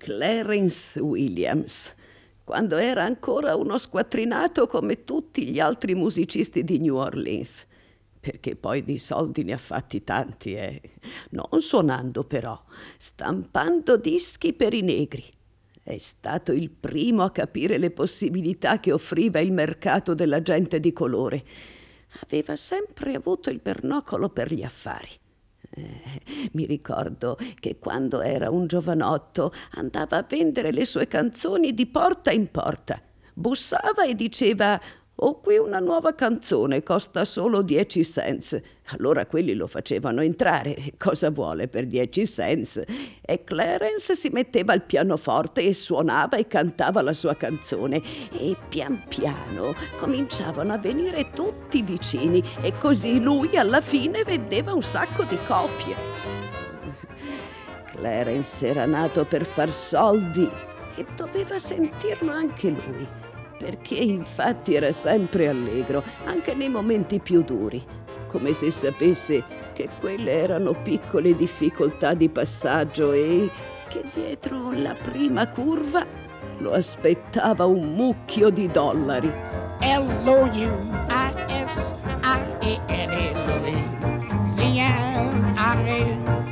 Clarence Williams, quando era ancora uno squattrinato come tutti gli altri musicisti di New Orleans, perché poi di soldi ne ha fatti tanti, non suonando però, stampando dischi per i negri. È stato il primo a capire le possibilità che offriva il mercato della gente di colore. Aveva sempre avuto il bernocolo per gli affari. Mi ricordo che quando era un giovanotto andava a vendere le sue canzoni di porta in porta. Bussava e diceva: «Ho qui una nuova canzone, costa solo 10 cents». Allora quelli lo facevano entrare. Cosa vuole per 10 cents? E Clarence si metteva al pianoforte e suonava e cantava la sua canzone. E pian piano cominciavano a venire tutti vicini e così lui alla fine vendeva un sacco di copie. Clarence era nato per far soldi e doveva sentirlo anche lui, perché infatti era sempre allegro, anche nei momenti più duri, come se sapesse che quelle erano piccole difficoltà di passaggio e che dietro la prima curva lo aspettava un mucchio di dollari. L-O-U